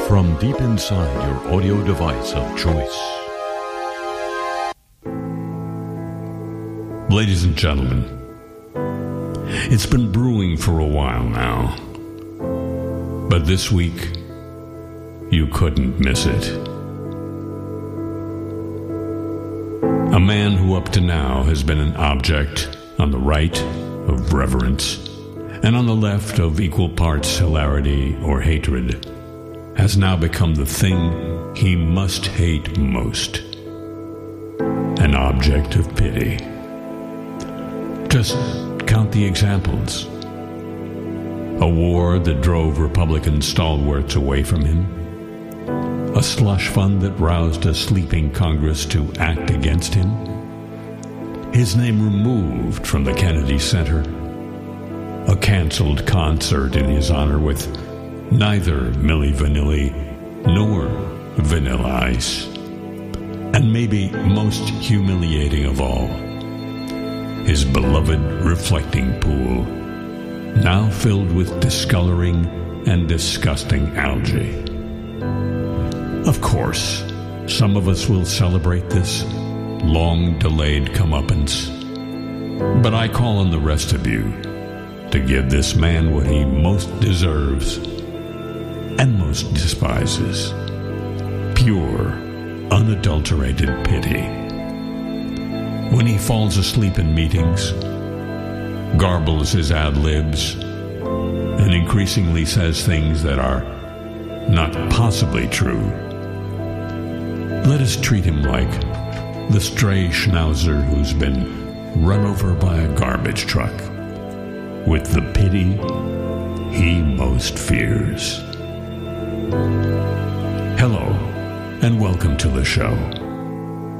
from deep inside your audio device of choice. Ladies and gentlemen, it's been brewing for a while now, but this week you couldn't miss it. A man who up to now has been an object on the right of reverence and on the left of equal parts hilarity or hatred has now become the thing he must hate most, an object of pity. Just count the examples. A war that drove Republican stalwarts away from him, a slush fund that roused a sleeping Congress to act against him, his name removed from the Kennedy Center, a canceled concert in his honor with neither Milli Vanilli nor Vanilla Ice, and maybe most humiliating of all, his beloved reflecting pool, now filled with discoloring and disgusting algae. Of course, some of us will celebrate this long-delayed comeuppance, but I call on the rest of you to give this man what he most deserves and most despises: pure, unadulterated pity. When he falls asleep in meetings, garbles his ad-libs, and increasingly says things that are not possibly true, let us treat him like the stray schnauzer who's been run over by a garbage truck, with the pity he most fears. Hello, and welcome to the show.